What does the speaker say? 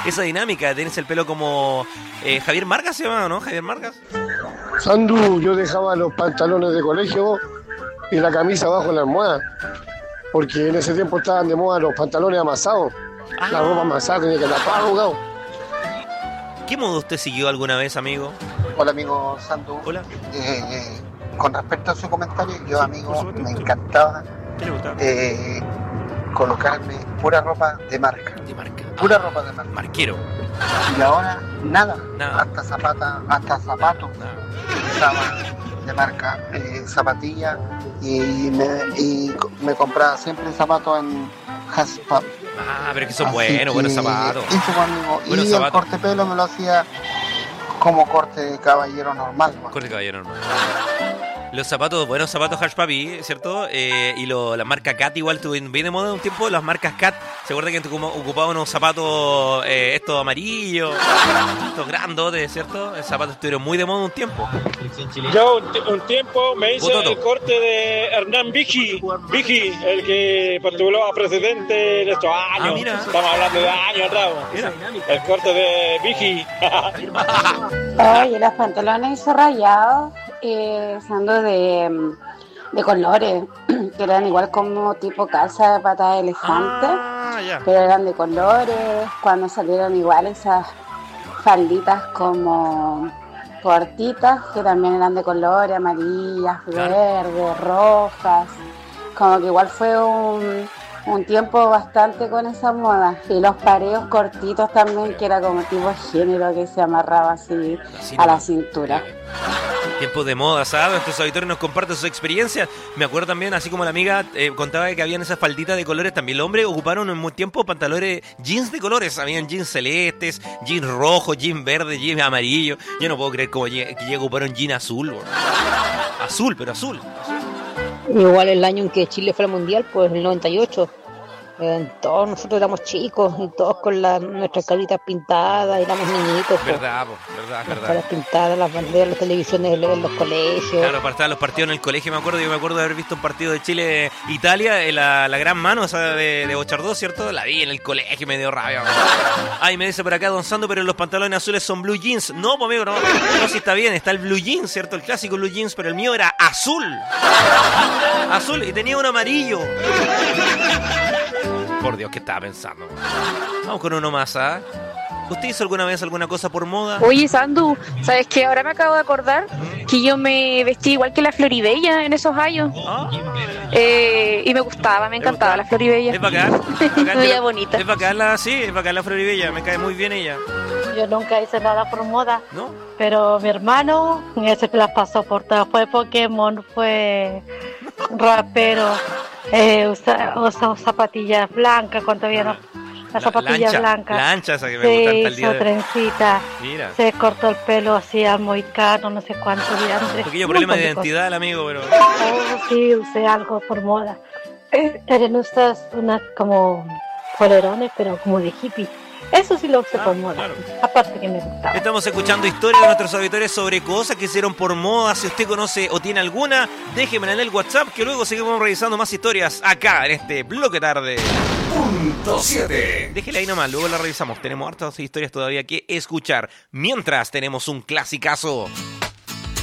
esa dinámica. Tienes el pelo como Javier Margas, ¿se llama, no? Javier Margas. Sandu, yo dejaba los pantalones de colegio y la camisa abajo en la almohada, porque en ese tiempo estaban de moda los pantalones amasados. La ropa amasada tenía que estar todo arrugado. ¿Qué modo usted siguió alguna vez, amigo? Hola, amigo Sandu. Hola. Con respecto a su comentario, yo, amigo, me encantaba ¿Qué le gustaba? colocarme pura ropa de marca. De marca. Pura ropa de marca. Marquero. Y ahora, nada. Nada. Hasta zapatos usaba de marca, zapatillas, y me compraba siempre zapatos en Haspa. Pero que son buenos zapatos. Eso, amigo. Buenos y zapatos. el corte de pelo me lo hacía como corte de caballero normal. Corte caballero, no. Los zapatos, buenos zapatos Hush Papi, ¿cierto? Y la marca Cat igual tuvo bien de moda un tiempo. Las marcas Cat, ¿se acuerdan que ocupaban unos zapatos estos amarillos, estos grandotes, ¿cierto? Los zapatos estuvieron muy de moda un tiempo. Yo un tiempo me hice Bototo. el corte de Hernán Vigi, el que postuló a presidente en estos años. Mira. Estamos hablando de años atrás. Mira. El corte de Vigi. Oye, los pantalones rayados, usando de colores, que eran igual como tipo calza de pata de elefante, Ya. pero eran de colores. Cuando salieron igual esas falditas como cortitas, que también eran de colores, amarillas, Claro. verdes, rojas, como que igual fue un tiempo bastante con esa moda. Y los pareos cortitos también, que era como tipo género, que se amarraba así a la cintura. Tiempos de moda, ¿sabes? Nuestros auditores nos comparten sus experiencias. Me acuerdo también, así como la amiga contaba que habían esas falditas de colores, también los hombres ocuparon en un tiempo pantalones, jeans de colores. Habían jeans celestes, jeans rojos, jeans verdes, jeans amarillos. Yo no puedo creer como que ya ocuparon jeans azul, bro. Azul, pero azul. Igual el año en que Chile fue al Mundial, pues el 98. Todos nosotros éramos chicos, y todos con nuestras caritas pintadas, éramos niñitos. Pues. Verdad, Las verdad. caras pintadas, las banderas, las televisiones en los colegios. Claro, para estar los partidos en el colegio, yo me acuerdo de haber visto un partido de Chile-Italia, la gran mano esa de Bochardó, ¿cierto? La vi en el colegio y me dio rabia. Ay, me dice por acá Don Sando, pero los pantalones azules son blue jeans. No, pues amigo, no, sí está bien, está el blue jeans, ¿cierto? El clásico blue jeans, pero el mío era azul. Azul, y tenía un amarillo. Por Dios, ¿qué estaba pensando? Vamos con uno más, ¿ah? ¿Usted hizo alguna vez alguna cosa por moda? Oye, Sandu, ¿sabes qué? Ahora me acabo de acordar que yo me vestí igual que la Floribella en esos años. Y me gustaba, me encantaba la Floribella. Es bacán. Me veía bonita. Es bacán la Floribella, me cae muy bien ella. Yo nunca hice nada por moda, ¿No? pero mi hermano, ese que las pasó por todas, fue Pokémon, fue rapero, usó zapatillas blancas cuando vieron las zapatillas blancas. La ancha esa que me Se gusta hasta el día hizo de... trencita, Mira. se cortó el pelo así al moicano, no sé cuánto. Pequeño problema de identidad el amigo, pero... Sí, usé algo por moda. Eran estas unas como polerones, pero como de hippie. Eso sí lo usé por moda, claro. Aparte que me gustaba. Estamos escuchando historias de nuestros auditores sobre cosas que hicieron por moda. Si usted conoce o tiene alguna, déjemela en el WhatsApp, que luego seguimos revisando más historias acá en este bloque tarde. Punto 7. Déjela ahí nomás, luego la revisamos. Tenemos hartas historias todavía que escuchar. Mientras tenemos un clasicazo.